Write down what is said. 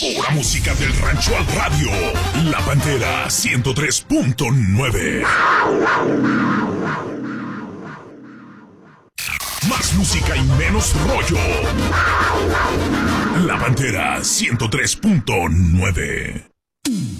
Pura música del rancho al radio. La Pantera 103.9. Más música y menos rollo. La Pantera 103.9.